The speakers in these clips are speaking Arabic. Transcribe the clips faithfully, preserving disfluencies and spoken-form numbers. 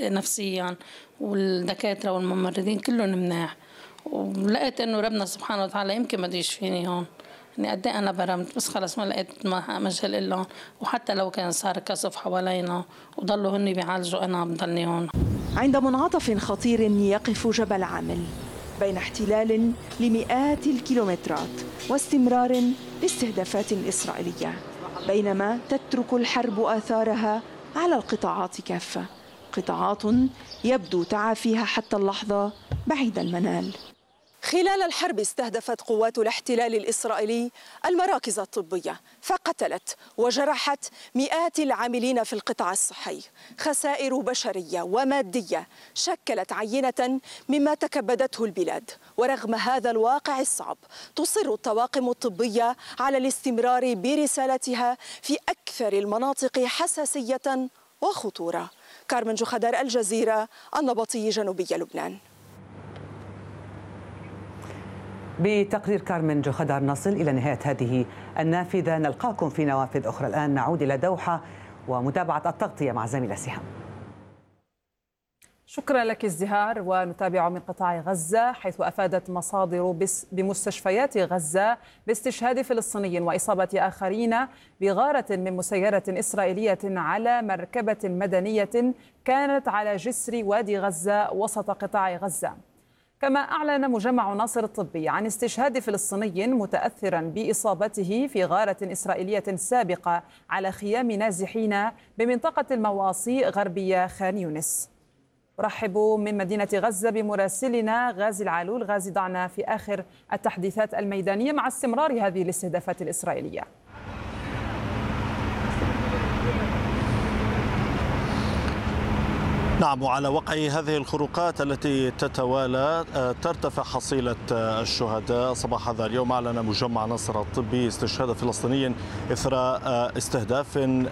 نفسيا، والدكاترة والممرضين كلهم مناح. ولقيت إنه ربنا سبحانه وتعالى يمكن ما يشفيني هون، إني قد إيه أنا برمت، بس خلص ما لقيت مجال إلا. وحتى لو كان صار كسف حوالينا وضلوا هني بيعالجوا، أنا بضلني هون. عند منعطف خطير يقف جبل عامل بين احتلال لمئات الكيلومترات واستمرار لاستهدافات إسرائيلية، بينما تترك الحرب آثارها على القطاعات كافة، قطاعات يبدو تعافيها حتى اللحظة بعيد المنال. خلال الحرب استهدفت قوات الاحتلال الإسرائيلي المراكز الطبية، فقتلت وجرحت مئات العاملين في القطاع الصحي. خسائر بشرية ومادية شكلت عينة مما تكبدته البلاد. ورغم هذا الواقع الصعب تصر الطواقم الطبية على الاستمرار برسالتها في أكثر المناطق حساسية وخطورة. كارمن جوخدار، الجزيرة، النبطي، جنوبي لبنان. بتقرير كارمن جوخدار نصل إلى نهاية هذه النافذة. نلقاكم في نوافذ أخرى. الآن نعود إلى دوحة ومتابعة التغطية مع زميلة سهام. شكرا لك ازدهار. ونتابع من قطاع غزة، حيث أفادت مصادر بمستشفيات غزة باستشهاد فلسطيني وإصابة آخرين بغارة من مسيرة إسرائيلية على مركبة مدنية كانت على جسر وادي غزة وسط قطاع غزة. كما أعلن مجمع ناصر الطبي عن استشهاد فلسطيني متأثرا بإصابته في غارة إسرائيلية سابقة على خيام نازحين بمنطقة المواصي غربية خان يونس. أرحب من مدينة غزة بمراسلنا غازي العالول. غازي، ضعنا في آخر التحديثات الميدانية مع استمرار هذه الاستهدافات الإسرائيلية. نعم، وعلى وقع هذه الخروقات التي تتوالى ترتفع حصيلة الشهداء. صباح هذا اليوم أعلن مجمع ناصر الطبي استشهاد فلسطيني إثر استهداف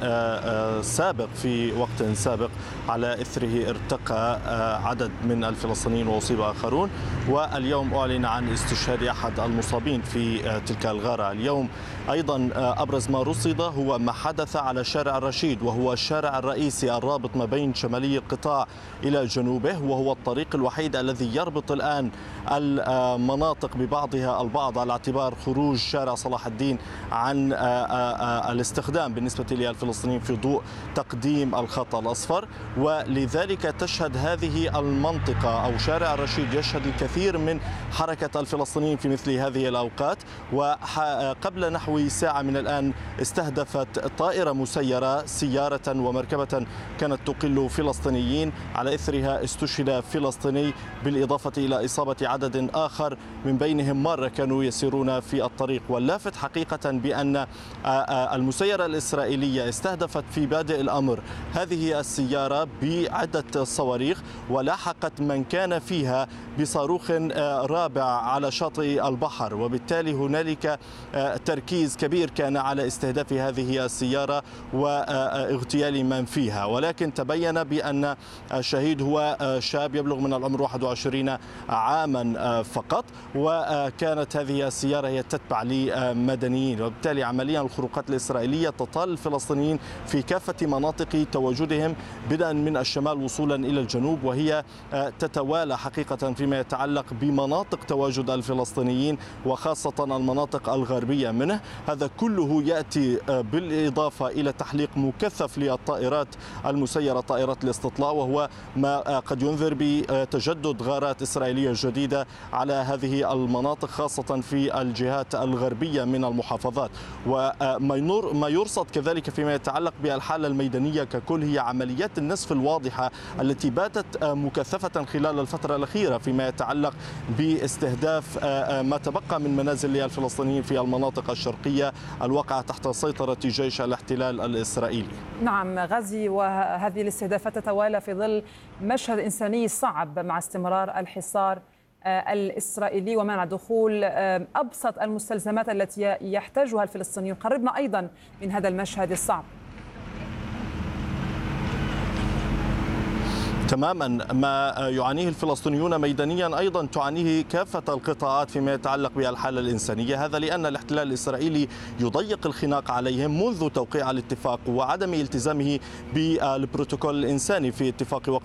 سابق في وقت سابق، على إثره ارتقى عدد من الفلسطينيين وأصيب آخرون. واليوم أعلن عن استشهاد أحد المصابين في تلك الغارة. اليوم أيضا أبرز ما رصد هو ما حدث على شارع الرشيد، وهو الشارع الرئيسي الرابط ما بين شمالي القطاع إلى جنوبه، وهو الطريق الوحيد الذي يربط الآن المناطق ببعضها البعض، على اعتبار خروج شارع صلاح الدين عن الاستخدام بالنسبة للفلسطينيين في ضوء تقديم الخط الأصفر. ولذلك تشهد هذه المنطقة أو شارع الرشيد يشهد الكثير من حركة الفلسطينيين في مثل هذه الأوقات. وقبل نحو ساعة من الآن استهدفت طائرة مسيرة سيارة ومركبة كانت تقل فلسطينيين، على إثرها استشهد فلسطيني، بالإضافة إلى إصابة عدد آخر من بينهم مرة كانوا يسيرون في الطريق. واللافت حقيقة بأن المسيرة الإسرائيلية استهدفت في بادئ الأمر هذه السيارة بعدة صواريخ، ولاحقت من كان فيها بصاروخ رابع على شاطئ البحر. وبالتالي هنالك تركيز كبير كان على استهداف هذه السيارة واغتيال من فيها. ولكن تبين بأن الشهيد هو شاب يبلغ من العمر واحد وعشرين عاما فقط، وكانت هذه السيارة هي تتبع لمدنيين. وبالتالي عمليا الخروقات الإسرائيلية تطال الفلسطينيين في كافة مناطق تواجدهم، بدءا من الشمال وصولا إلى الجنوب، وهي تتوالى حقيقة فيما يتعلق بمناطق تواجد الفلسطينيين، وخاصة المناطق الغربية منه. هذا كله يأتي بالإضافة إلى تحليق مكثف للطائرات المسيرة، طائرات الاستطلاع، وهو ما قد ينذر بتجدد غارات إسرائيلية جديدة على هذه المناطق، خاصة في الجهات الغربية من المحافظات. وما يرصد كذلك فيما يتعلق بالحالة الميدانية ككل هي عمليات النسف الواضحة التي باتت مكثفة خلال الفترة الأخيرة فيما يتعلق باستهداف ما تبقى من منازل للفلسطينيين في المناطق الشرقية الواقعة تحت سيطرة جيش الاحتلال الإسرائيلي. نعم غازي، وهذه الاستهدافات تتوالى في ظل مشهد إنساني صعب مع استمرار الحصار الإسرائيلي ومنع دخول أبسط المستلزمات التي يحتاجها الفلسطينيون. قربنا أيضا من هذا المشهد الصعب. تماما ما يعانيه الفلسطينيون ميدانيا أيضا تعانيه كافة القطاعات فيما يتعلق بالحالة الإنسانية. هذا لأن الاحتلال الإسرائيلي يضيق الخناق عليهم منذ توقيع الاتفاق وعدم التزامه بالبروتوكول الإنساني في اتفاق